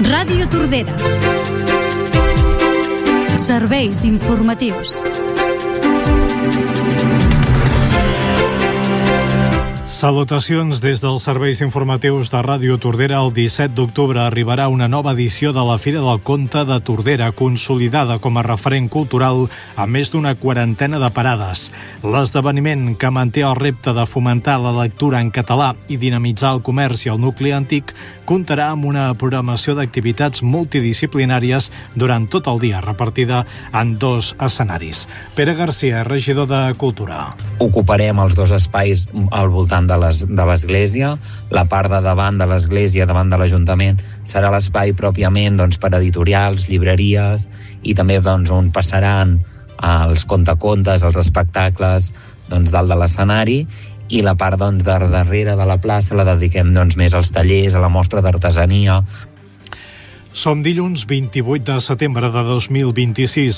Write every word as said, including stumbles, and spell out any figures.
Ràdio Tordera. Serveis informatius. Salutacions des dels serveis informatius de Ràdio Tordera. El disset d'octubre arribarà una nova edició de la Fira del Conte de Tordera, consolidada com a referent cultural amb més d'una quarantena de parades. L'esdeveniment, que manté el repte de fomentar la lectura en català i dinamitzar el comerç i el nucli antic, comptarà amb una programació d'activitats multidisciplinàries durant tot el dia, repartida en dos escenaris. Pere Garcia, regidor de Cultura. Ocuparem els dos espais al voltant de les, de l'església. La part de davant de l'església, davant de l'Ajuntament, serà l'espai pròpiament doncs, per editorials, llibreries, i també doncs, on passaran els contacontes, els espectacles doncs, dalt de l'escenari, i la part doncs, de darrere de la plaça la dediquem doncs, més als tallers, a la mostra d'artesania. Som dilluns vint-i-vuit de setembre de dos mil vint-i-sis.